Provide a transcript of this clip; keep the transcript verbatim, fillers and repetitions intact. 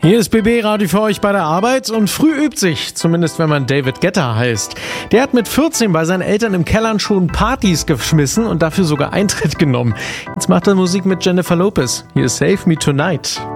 Hier ist B B Radio für euch bei der Arbeit und früh übt sich, zumindest wenn man David Guetta heißt. Der hat mit vierzehn bei seinen Eltern im Keller schon Partys geschmissen und dafür sogar Eintritt genommen. Jetzt macht er Musik mit Jennifer Lopez. Hier ist Save Me Tonight.